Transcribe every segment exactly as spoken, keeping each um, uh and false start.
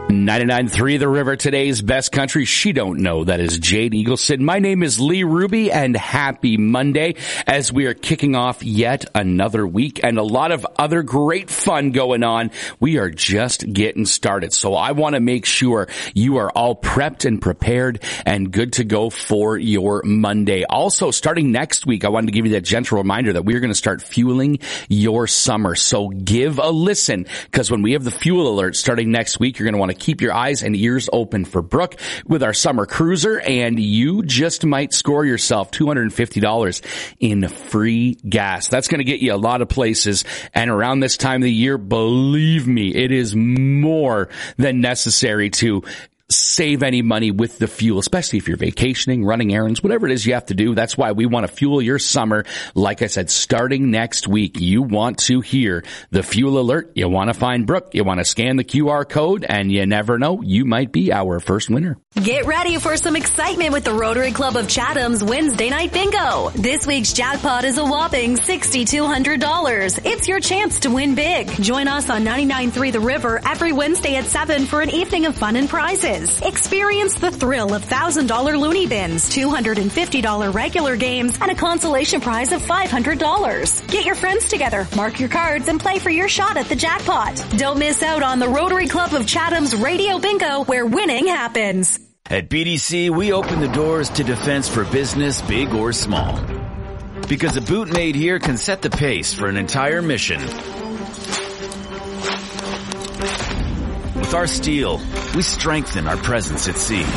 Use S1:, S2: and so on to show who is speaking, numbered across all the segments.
S1: ninety-nine point three The River, today's best country. She don't know. That is Jade Eagleson. My name is Lee Ruby, and happy Monday as we are kicking off yet another week and a lot of other great fun going on. We are just getting started. So I want to make sure you are all prepped and prepared and good to go for your Monday. Also, starting next week, I wanted to give you that gentle reminder that we're going to start fueling your summer. So give a listen, because when we have the fuel alert starting next week, you're going to want to keep your eyes and ears open for Brooke with our summer cruiser, and you just might score yourself two hundred fifty dollars in free gas. That's going to get you a lot of places, and around this time of the year, believe me, it is more than necessary to save any money with the fuel, especially if you're vacationing, running errands, whatever it is you have to do. That's why we want to fuel your summer. Like I said, starting next week, you want to hear the fuel alert. You want to find Brooke. You want to scan the Q R code, and you never know, you might be our first winner.
S2: Get ready for some excitement with the Rotary Club of Chatham's Wednesday Night Bingo. This week's jackpot is a whopping six thousand two hundred dollars. It's your chance to win big. Join us on ninety-nine point three The River every Wednesday at seven for an evening of fun and prizes. Experience the thrill of one thousand dollars loony bins, two hundred fifty dollars regular games, and a consolation prize of five hundred dollars. Get your friends together, mark your cards, and play for your shot at the jackpot. Don't miss out on the Rotary Club of Chatham's Radio Bingo, where winning happens.
S3: At B D C, we open the doors to defense for business, big or small. Because a boot made here can set the pace for an entire mission. With our steel, we strengthen our presence at sea.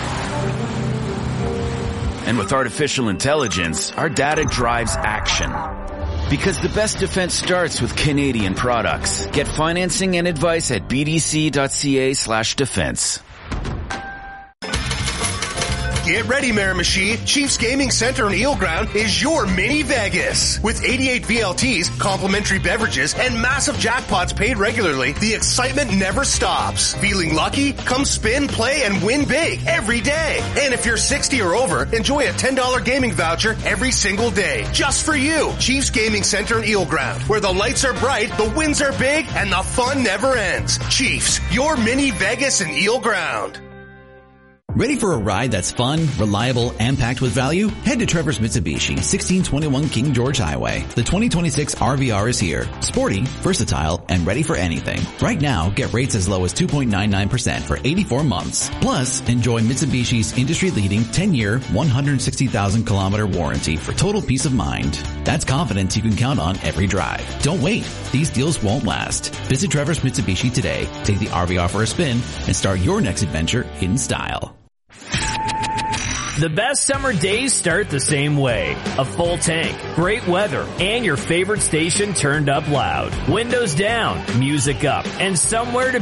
S3: And with artificial intelligence, our data drives action. Because the best defense starts with Canadian products. Get financing and advice at bdc.ca slash defense.
S4: Get ready, Miramichi. Chiefs Gaming Center in Eel Ground is your mini Vegas. With eighty-eight V L Ts, complimentary beverages, and massive jackpots paid regularly, the excitement never stops. Feeling lucky? Come spin, play, and win big every day. And if you're sixty or over, enjoy a ten dollars gaming voucher every single day. Just for you. Chiefs Gaming Center in Eel Ground, where the lights are bright, the wins are big, and the fun never ends. Chiefs, your mini Vegas in Eel Ground.
S5: Ready for a ride that's fun, reliable, and packed with value? Head to Trevor's Mitsubishi, sixteen twenty-one King George Highway. The twenty twenty-six R V R is here. Sporty, versatile, and ready for anything. Right now, get rates as low as two point nine nine percent for eighty-four months. Plus, enjoy Mitsubishi's industry-leading ten-year, one hundred sixty thousand kilometer warranty for total peace of mind. That's confidence you can count on every drive. Don't wait. These deals won't last. Visit Trevor's Mitsubishi today, take the R V R for a spin, and start your next adventure in style.
S6: The best summer days start the same way. A full tank, great weather, and your favorite station turned up loud. Windows down, music up, and somewhere to